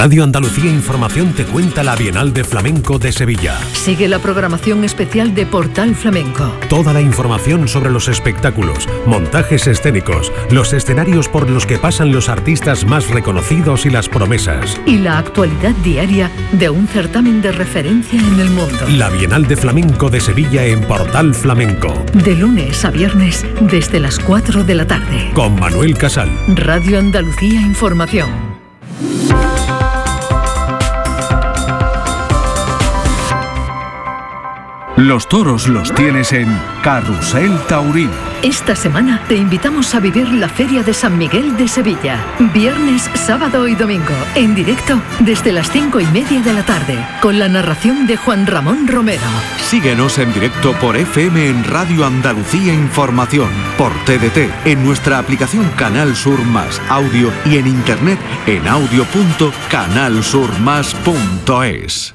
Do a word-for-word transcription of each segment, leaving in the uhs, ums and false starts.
Radio Andalucía Información te cuenta la Bienal de Flamenco de Sevilla. Sigue la programación especial de Portal Flamenco. Toda la información sobre los espectáculos, montajes escénicos, los escenarios por los que pasan los artistas más reconocidos y las promesas. Y la actualidad diaria de un certamen de referencia en el mundo. La Bienal de Flamenco de Sevilla en Portal Flamenco. De lunes a viernes desde las cuatro de la tarde. Con Manuel Casal. Radio Andalucía Información. Los toros los tienes en Carrusel Taurino. Esta semana te invitamos a vivir la Feria de San Miguel de Sevilla. Viernes, sábado y domingo, en directo desde las cinco y media de la tarde, con la narración de Juan Ramón Romero. Síguenos en directo por F M en Radio Andalucía Información, por T D T, en nuestra aplicación Canal Sur Más Audio y en internet en audio punto canal sur más punto es.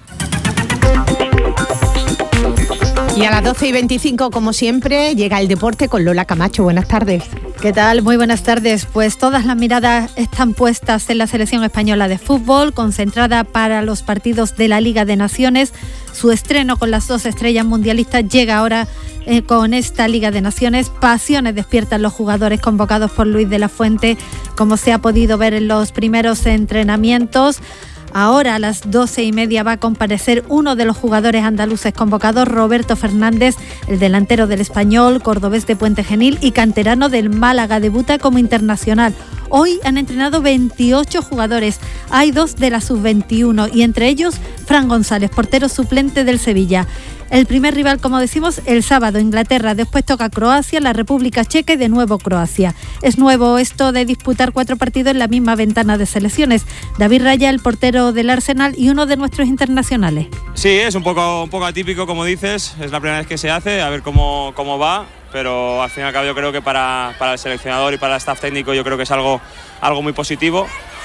Y a las doce y veinticinco, como siempre, llega el deporte con Lola Camacho. Buenas tardes. ¿Qué tal? Muy buenas tardes. Pues todas las miradas están puestas en la selección española de fútbol, concentrada para los partidos de la Liga de Naciones. Su estreno con las dos estrellas mundialistas llega ahora eh, con esta Liga de Naciones. Pasiones despiertan los jugadores convocados por Luis de la Fuente, como se ha podido ver en los primeros entrenamientos. Ahora a las doce y media va a comparecer uno de los jugadores andaluces convocados, Roberto Fernández, el delantero del Español, cordobés de Puente Genil y canterano del Málaga, debuta como internacional. Hoy han entrenado veintiocho jugadores, hay dos de la sub veintiuno y entre ellos Fran González, portero suplente del Sevilla. El primer rival, como decimos, el sábado, Inglaterra, después toca Croacia, la República Checa y de nuevo Croacia. Es nuevo esto de disputar cuatro partidos en la misma ventana de selecciones. David Raya, el portero del Arsenal y uno de nuestros internacionales. Sí, es un poco, un poco atípico, como dices, es la primera vez que se hace, a ver cómo, cómo va, pero al fin y al cabo yo creo que para, para el seleccionador y para el staff técnico yo creo que es algo, algo muy positivo.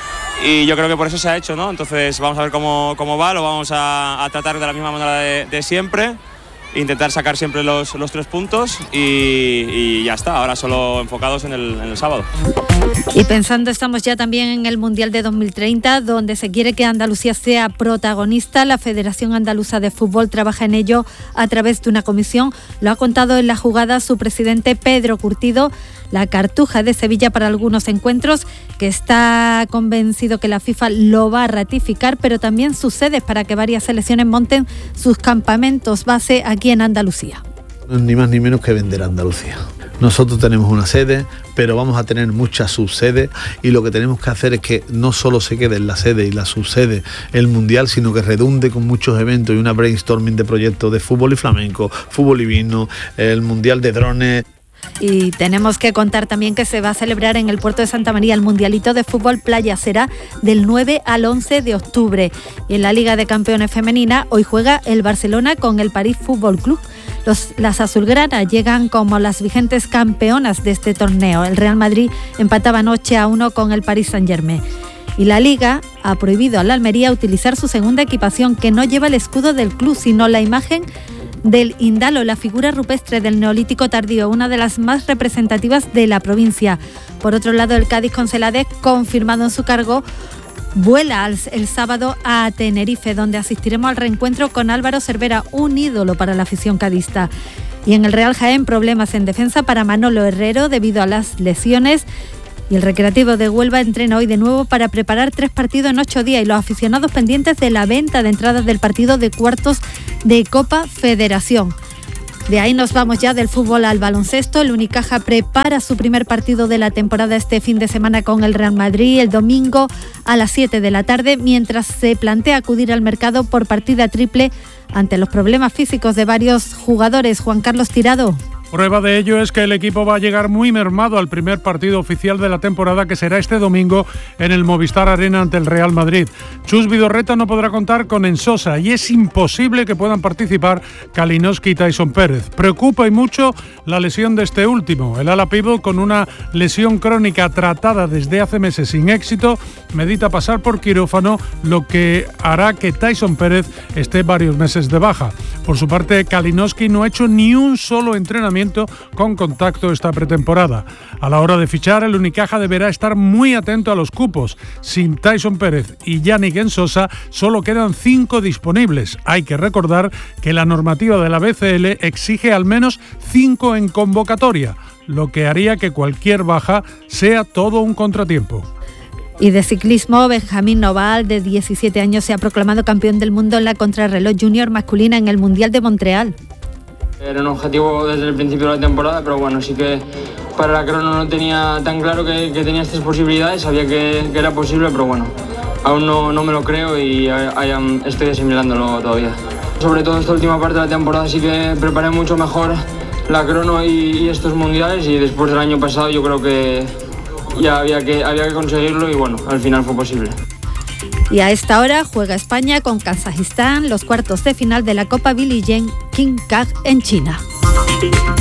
Y yo creo que por eso se ha hecho, ¿no? Entonces vamos a ver cómo, cómo va, lo vamos a, a tratar de la misma manera de, de siempre, intentar sacar siempre los, los tres puntos y, y ya está, ahora solo enfocados en el, en el sábado. Y pensando, estamos ya también en el Mundial de dos mil treinta, donde se quiere que Andalucía sea protagonista. La Federación Andaluza de Fútbol trabaja en ello a través de una comisión. Lo ha contado en la jugada su presidente Pedro Curtido, la Cartuja de Sevilla para algunos encuentros, que está convencido que la FIFA lo va a ratificar, pero también sus sedes para que varias selecciones monten sus campamentos base aquí en Andalucía. Ni más ni menos que vender Andalucía. Nosotros tenemos una sede, pero vamos a tener muchas subsedes y lo que tenemos que hacer es que no solo se quede en la sede y la subsede el Mundial, sino que redunde con muchos eventos y una brainstorming de proyectos de fútbol y flamenco, fútbol y vino, el Mundial de drones. Y tenemos que contar también que se va a celebrar en el puerto de Santa María el Mundialito de Fútbol Playa. Será del nueve al once de octubre. Y en la Liga de Campeones Femenina hoy juega el Barcelona con el París Fútbol Club. Los, las azulgranas llegan como las vigentes campeonas de este torneo. El Real Madrid empataba anoche a uno con el Paris Saint-Germain. Y la Liga ha prohibido a la Almería utilizar su segunda equipación, que no lleva el escudo del club, sino la imagen del Indalo, la figura rupestre del Neolítico tardío, una de las más representativas de la provincia. Por otro lado, el Cádiz con Celades, confirmado en su cargo, vuela el sábado a Tenerife, donde asistiremos al reencuentro con Álvaro Cervera, un ídolo para la afición cadista. Y en el Real Jaén, problemas en defensa para Manolo Herrero debido a las lesiones. Y el Recreativo de Huelva entrena hoy de nuevo para preparar tres partidos en ocho días y los aficionados pendientes de la venta de entradas del partido de cuartos de Copa Federación. De ahí nos vamos ya del fútbol al baloncesto. El Unicaja prepara su primer partido de la temporada este fin de semana con el Real Madrid el domingo a las siete de la tarde, mientras se plantea acudir al mercado por partida triple ante los problemas físicos de varios jugadores. Juan Carlos Tirado. Prueba de ello es que el equipo va a llegar muy mermado al primer partido oficial de la temporada, que será este domingo en el Movistar Arena ante el Real Madrid. Chus Vidorreta no podrá contar con Ensosa y es imposible que puedan participar Kalinowski y Tyson Pérez. Preocupa y mucho la lesión de este último. El ala pívot, con una lesión crónica tratada desde hace meses sin éxito, medita pasar por quirófano, lo que hará que Tyson Pérez esté varios meses de baja. Por su parte, Kalinowski no ha hecho ni un solo entrenamiento entrenamiento con contacto esta pretemporada. A la hora de fichar, el Unicaja deberá estar muy atento a los cupos. Sin Tyson Pérez y Yannick Ensosa, solo quedan cinco disponibles. Hay que recordar que la normativa de la B C L exige al menos cinco en convocatoria, lo que haría que cualquier baja sea todo un contratiempo. Y de ciclismo, Benjamín Noval, de diecisiete años, se ha proclamado campeón del mundo en la contrarreloj junior masculina en el Mundial de Montreal. Era un objetivo desde el principio de la temporada, pero bueno, sí que para la crono no tenía tan claro que, que tenía estas posibilidades, sabía que, que era posible, pero bueno, aún no, no me lo creo y I, I estoy asimilándolo todavía. Sobre todo esta última parte de la temporada sí que preparé mucho mejor la crono y, y estos mundiales, y después del año pasado yo creo que ya había que, había que conseguirlo y bueno, al final fue posible. Y a esta hora juega España con Kazajistán los cuartos de final de la Copa Billie Jean King Kag en China.